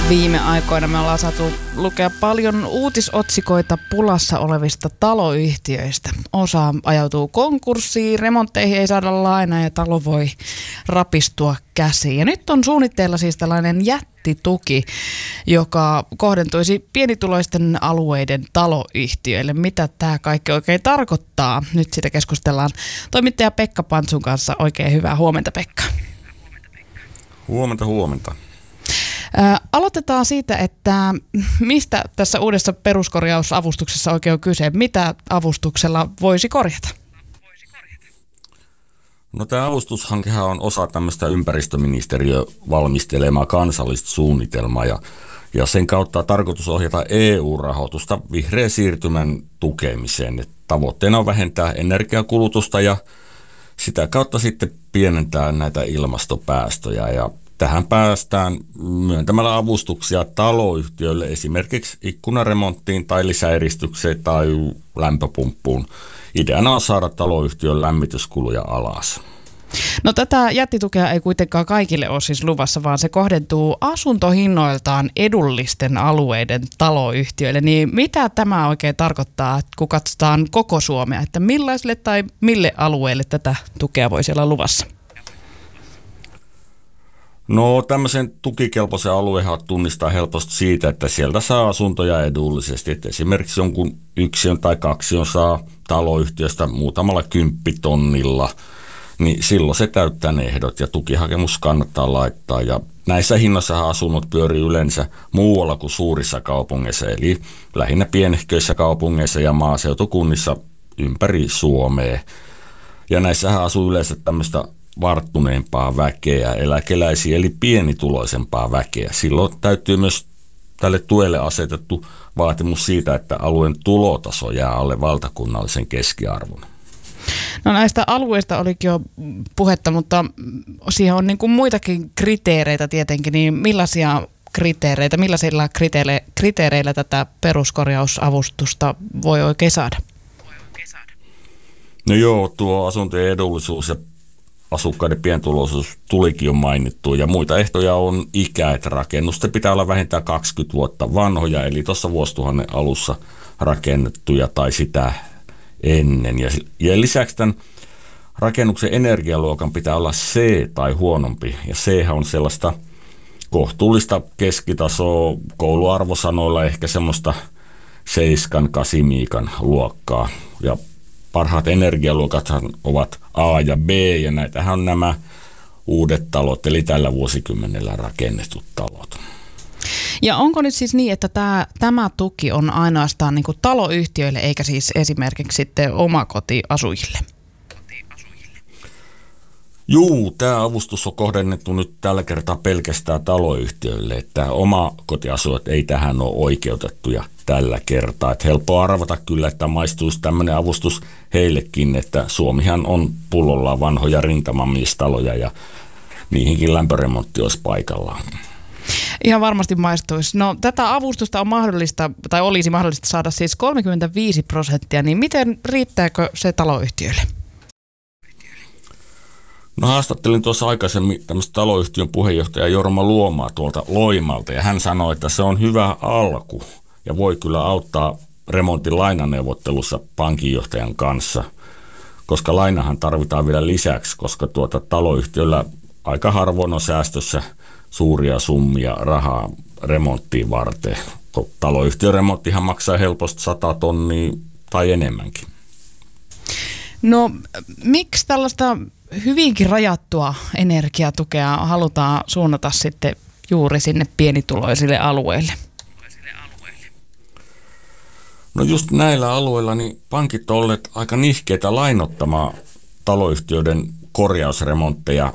Viime aikoina me ollaan saatu lukea paljon uutisotsikoita pulassa olevista taloyhtiöistä. Osa ajautuu konkurssiin, remontteihin ei saada lainaa ja talo voi rapistua käsiin. Ja nyt on suunnitteilla siis tällainen jättituki, joka kohdentuisi pienituloisten alueiden taloyhtiöille. Mitä tämä kaikki oikein tarkoittaa? Nyt siitä keskustellaan toimittaja Pekka Pantsun kanssa. Oikein hyvää huomenta, Pekka. Huomenta. Aloitetaan siitä, että mistä tässä uudessa peruskorjausavustuksessa oikein on kyse? Mitä avustuksella voisi korjata? No, tämä avustushankehan on osa tämmöistä ympäristöministeriön valmistelemaa kansallista suunnitelmaa ja sen kautta on tarkoitus ohjata EU-rahoitusta vihreän siirtymän tukemiseen. Tavoitteena on vähentää energiakulutusta ja sitä kautta sitten pienentää näitä ilmastopäästöjä ja tähän päästään myöntämällä avustuksia taloyhtiöille esimerkiksi ikkunaremonttiin tai lisäeristykseen tai lämpöpumppuun. Ideana on saada taloyhtiön lämmityskuluja alas. No, tätä jättitukea ei kuitenkaan kaikille ole siis luvassa, vaan se kohdentuu asuntohinnoiltaan edullisten alueiden taloyhtiöille. Niin mitä tämä oikein tarkoittaa, kun katsotaan koko Suomea, että millaisille tai mille alueille tätä tukea voisi olla luvassa? No, tämmöisen tukikelpoisen alueen tunnistaa helposti siitä, että sieltä saa asuntoja edullisesti. Että esimerkiksi jonkun yksion tai kaksion saa taloyhtiöstä muutamalla 10 000, niin silloin se täyttää ne ehdot ja tukihakemus kannattaa laittaa. Ja näissä hinnoissahan asunnot pyörii yleensä muualla kuin suurissa kaupungeissa, eli lähinnä pienehköissä kaupungeissa ja maaseutukunnissa ympäri Suomea. Ja näissähän asuu yleensä tämmöistä varttuneempaa väkeä, eläkeläisiä eli pienituloisempaa väkeä. Silloin täytyy myös tälle tuelle asetettu vaatimus siitä, että alueen tulotaso jää alle valtakunnallisen keskiarvon. No, näistä alueista olikin jo puhetta, mutta siihen on niin kuin muitakin kriteereitä tietenkin, niin millaisilla kriteereillä tätä peruskorjausavustusta voi oikein saada? No joo, tuo asuntojen edullisuus ja asukkaiden pientuloisuus tulikin jo mainittua ja muita ehtoja on ikä, että rakennusten pitää olla vähintään 20 vuotta vanhoja, eli tuossa vuosituhannen alussa rakennettuja tai sitä ennen. Ja lisäksi tämän rakennuksen energialuokan pitää olla C tai huonompi, ja C on sellaista kohtuullista keskitasoa kouluarvosanoilla, ehkä semmoista 7-8 luokkaa, ja parhaat energialuokathan ovat A ja B, ja näitähän on nämä uudet talot, eli tällä vuosikymmenellä rakennetut talot. Ja onko nyt siis niin, että tämä tuki on ainoastaan niin kuin taloyhtiöille, eikä siis esimerkiksi sitten omakotiasujille? Juu, tämä avustus on kohdennettu nyt tällä kertaa pelkästään taloyhtiöille, että omakotiasujat ei tähän ole oikeutettuja tällä kertaa. Että helppo arvata kyllä, että maistuisi tämmöinen avustus heillekin, että Suomihan on pullollaan vanhoja rintamamiestaloja ja niihinkin lämpöremontti olisi paikallaan. Ihan varmasti maistuisi. No, tätä avustusta on mahdollista, tai olisi mahdollista saada siis 35%, niin miten riittääkö se taloyhtiöille? No, haastattelin tuossa aikaisemmin tämmöistä taloyhtiön puheenjohtaja Jorma Luomaa tuolta Loimalta, ja hän sanoi, että se on hyvä alku ja voi kyllä auttaa remontin lainaneuvottelussa pankinjohtajan kanssa, koska lainahan tarvitaan vielä lisäksi, koska taloyhtiöllä aika harvoin on säästössä suuria summia rahaa remonttiin varten. Taloyhtiön remonttihan maksaa helposti 100 000 tai enemmänkin. No, miksi tällaista hyvinkin rajattua energiatukea halutaan suunnata sitten juuri sinne pienituloisille alueille? No, just näillä alueilla niin pankit ovat olleet aika nihkeitä lainottamaan taloyhtiöiden korjausremontteja